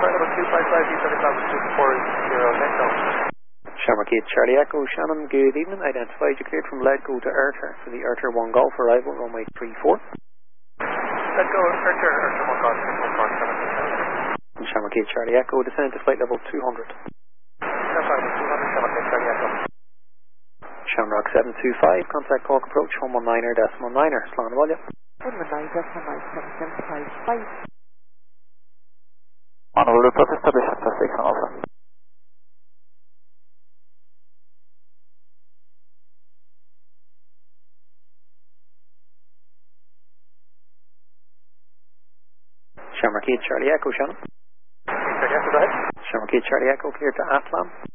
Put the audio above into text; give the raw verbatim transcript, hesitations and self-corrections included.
level two five five, you said it's two four zero, Echo. Shamrock eight Charlie Echo, Shannon, good evening. Identified you cleared from Ledco to Arthur for the Arthur one Golf arrival, runway three four. Let's go, Arthur, Arthur one Golf, one Golf, and Shamrock eight Charlie Echo, descend to flight level two hundred. Shamrock seven two five, contact Cork approach, one one niner, decimal niner, Slán Volume. one one nine, decimal nine, seven seven five five. On order, process established, six on Alpha. Shamrock eight Charlie Echo, Shannon. Charlie Echo, go ahead. Shamrock eight Charlie Echo, clear to Athlone.